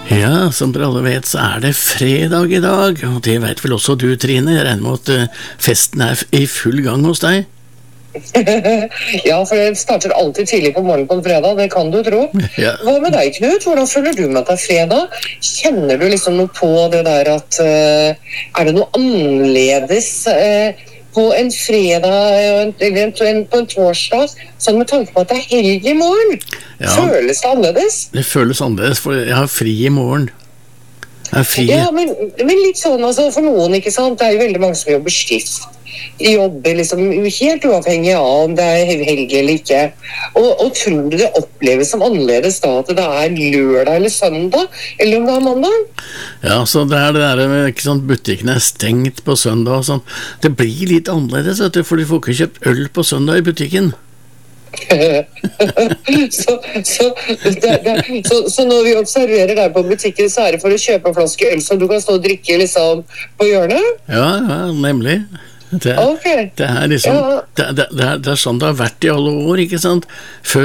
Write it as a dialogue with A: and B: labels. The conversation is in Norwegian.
A: Ja, som dere alle vet, så er det fredag i dag, og det vet vel også du, Trine. Jeg regner med at festen er i full gang hos deg?
B: Ja, for det starter alltid tidlig på morgenen på en fredag, det kan du tro.
A: Ja.
B: Hva med deg, Knut? Hvordan føler du med at det er fredag? Kjenner du liksom noe på det der at er det noe annerledes på en fredag eller på en torsdag, sånn med tanke på at det er helg i morgen?
A: Ja.
B: Føles det annerledes?
A: Det føles annerledes, for jeg har fri i morgen. Jeg har fri.
B: Ja, men litt sånn, altså, for noen, ikke sant? Det er jo veldig mange som jobber skift. De jobber liksom helt uavhengig av om det er helg eller ikke. Og tror du det oppleves som annerledes da at det er lørdag eller søndag, eller om det er mandag?
A: Ja, så det er det der med, ikke sant, butikkene er stengt på søndag og sånn. Det blir litt annerledes, vet du, for du får ikke kjøpt øl på søndag i butikken.
B: så når vi observerer deg på butikken, så er det for å kjøpe en flaske øl som du kan stå og drikke liksom på hjørnet?
A: Ja, nemlig. Det er liksom, det er sånn det har vært i alle år, ikke sant? Før